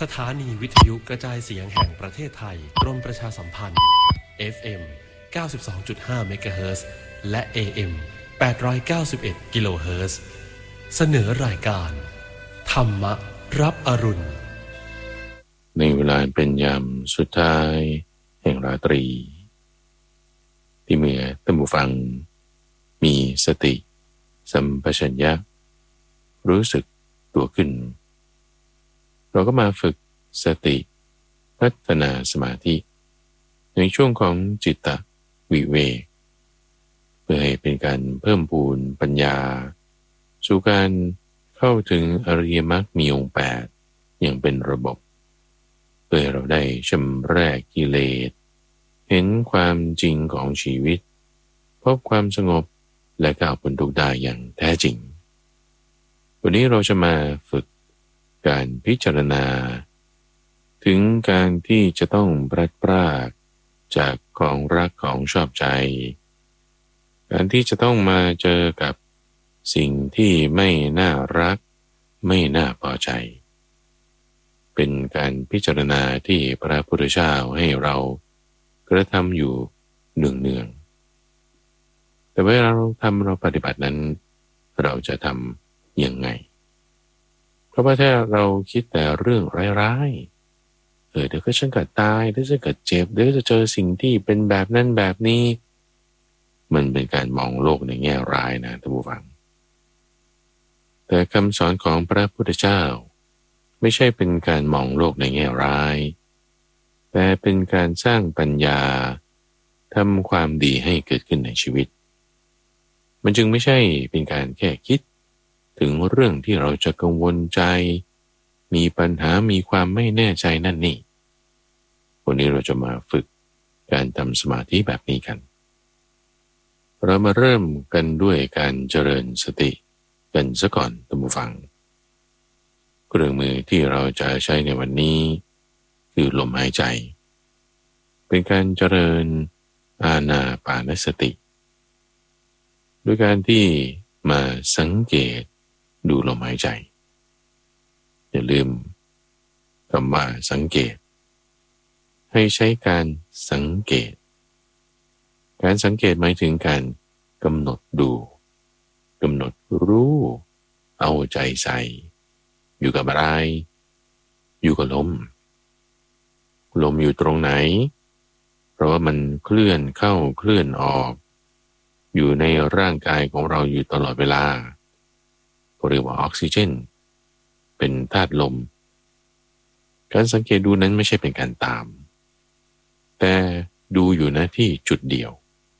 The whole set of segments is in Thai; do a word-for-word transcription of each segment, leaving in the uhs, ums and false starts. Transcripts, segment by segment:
สถานีวิทยุกระจายเสียงแห่งประเทศไทยกรมประชาสัมพันธ์ เอฟ เอ็ม เก้าสิบสองจุดห้า เมกะเฮิรตซ์และ เอ เอ็ม แปดร้อยเก้าสิบเอ็ด กิโลเฮิรตซ์เสนอรายการธรรมรับอรุณในเวลาเป็นยามสุดท้ายแห่งราตรีที่เมื่อท่านผู้ฟังมีสติสัมปชัญญะรู้สึกตัวขึ้นเราก็มาฝึกสติพัฒนาสมาธิในช่วงของจิตตวิเวกเพื่อให้เป็นการเพิ่มพูนปัญญาสู่การเข้าถึงอริยมรรคมีองค์แปดอย่างเป็นระบบเพื่อเราได้ชำระกิเลสเห็นความจริงของชีวิตพบความสงบและก้าวพ้นทุกข์ได้อย่างแท้จริงวันนี้เราจะมาฝึกการพิจารณาถึงการที่จะต้องพลัดพรากจากของรักของชอบใจการที่จะต้องมาเจอกับสิ่งที่ไม่น่ารักไม่น่าพอใจเป็นการพิจารณาที่พระพุทธเจ้าให้เรากระทำอยู่เนืองๆแต่เวลาเราทำเราปฏิบัตินั้นเราจะทำยังไงเพราะว่าถ้าเราคิดแต่เรื่องร้ายๆเออเดี๋ยวก็ฉันเกิดตายเดี๋ยวจะเกิดเจ็บเดี๋ยวจะเจอสิ่งที่เป็นแบบนั้นแบบนี้มันเป็นการมองโลกในแง่ร้ายนะท่านผู้ฟังแต่คำสอนของพระพุทธเจ้าไม่ใช่เป็นการมองโลกในแง่ร้ายแต่เป็นการสร้างปัญญาทำความดีให้เกิดขึ้นในชีวิตมันจึงไม่ใช่เป็นการแค่คิดถึงเรื่องที่เราจะกังวลใจมีปัญหามีความไม่แน่ใจนั่นนี่วันนี้เราจะมาฝึกการทำสมาธิแบบนี้กันเรามาเริ่มกันด้วยการเจริญสติกันซะก่อนท่านผู้ฟังเครื่องมือที่เราจะใช้ในวันนี้คือลมหายใจเป็นการเจริญอานาปานสติด้วยการที่มาสังเกตดูลมหายใจอย่าลืมคำว่าสังเกตให้ใช้การสังเกตการสังเกตหมายถึงการกำหนดดูกำหนดรู้เอาใจใส่อยู่กับอะไรอยู่กับลมลมอยู่ตรงไหนเพราะว่ามันเคลื่อนเข้าเคลื่อนออกอยู่ในร่างกายของเราอยู่ตลอดเวลาเรียกว่าออกซิเจนเป็นธาตุลมการสังเกตดูนั้นไม่ใช่เป็นการตามแต่ดูอยู่นะที่จุดเดียว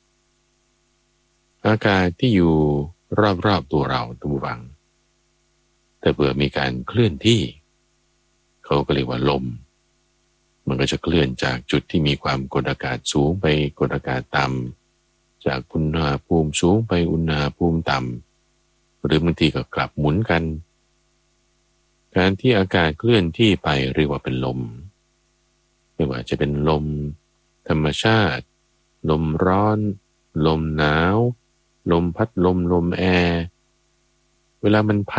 อากาศที่อยู่รอบๆตัวเราท่านผู้ฟังแต่เผื่อมีการเคลื่อนที่เขาก็เรียกว่าลมมันก็จะเคลื่อนจากจุดที่มีความกดอากาศสูงไปกดอากาศต่ำจากอุณหภูมิสูงไปอุณหภูมิต่ำหรือบางทีก็กลับหมุนกันการที่อากาศเคลื่อนที่ไปเรียกว่าเป็นลมไม่ว่าจะเป็นลมธรรมชาติลมร้อนลมหนาวลมพัดลมลมแอร์เวลามันพัด